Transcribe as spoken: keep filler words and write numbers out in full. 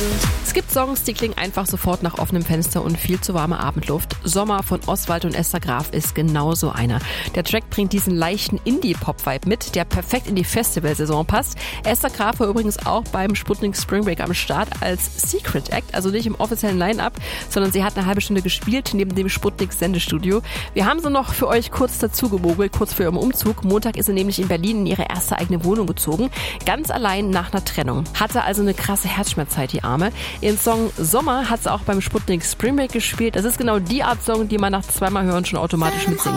Es gibt Songs, die klingen einfach sofort nach offenem Fenster und viel zu warmer Abendluft. Sommer von Oswald und Esther Graf ist genauso einer. Der Track bringt diesen leichten Indie-Pop-Vibe mit, der perfekt in die Festivalsaison passt. Esther Graf war übrigens auch beim Sputnik Spring Break am Start als Secret Act, also nicht im offiziellen Line-Up, sondern sie hat eine halbe Stunde gespielt neben dem Sputnik Sendestudio. Wir haben sie noch für euch kurz dazu gemogelt, kurz vor ihrem Umzug. Montag ist sie nämlich in Berlin in ihre erste eigene Wohnung gezogen, ganz allein nach einer Trennung. Hatte also eine krasse Herzschmerzzeit, die Arme. Ihren Song Sommer hat sie auch beim Sputnik Spring Break gespielt. Das ist genau die Art Song, die man nach zweimal Hören schon automatisch mitsingen